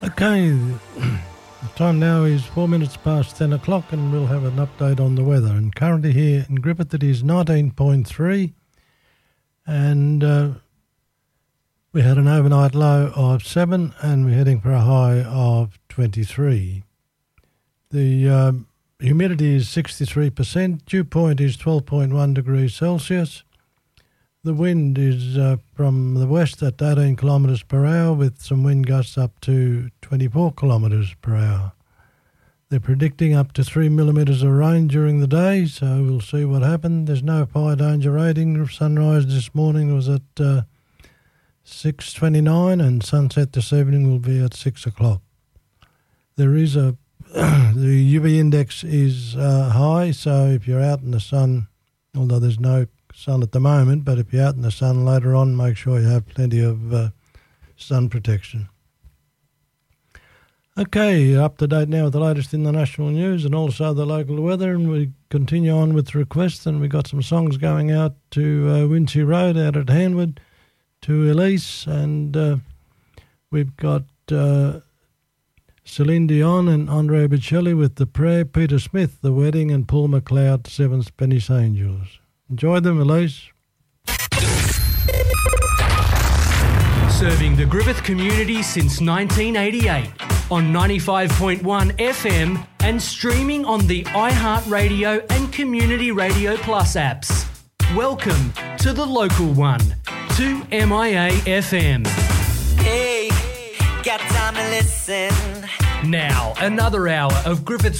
Okay, the time now is 4 minutes past 10 o'clock and we'll have an update on the weather. And currently here in Griffith it is 19.3 and we had an overnight low of 7 and we're heading for a high of 23. The humidity is 63%, dew point is 12.1 degrees Celsius. The wind is from the west at 18 kilometres per hour with some wind gusts up to 24 kilometres per hour. They're predicting up to 3 millimetres of rain during the day, so we'll see what happens. There's no fire danger rating. Sunrise this morning was at 6:29 and sunset this evening will be at 6 o'clock. There is the UV index is high, so if you're out in the sun, although there's no sun at the moment, but if you're out in the sun later on, make sure you have plenty of sun protection. Okay, up to date now with the latest in the national news and also the local weather, and we continue on with requests, and we got some songs going out to Wincy Road out at Hanwood, to Elise, and we've got Celine Dion and Andre Bocelli with The Prayer, Peter Smith, The Wedding, and Paul McLeod, Seven Spanish Angels. Enjoy them, Elise. Serving the Griffith community since 1988 on 95.1 FM and streaming on the iHeartRadio and Community Radio Plus apps. Welcome to the local one, 2MIA FM. Hey, got time to listen. Now, another hour of Griffith's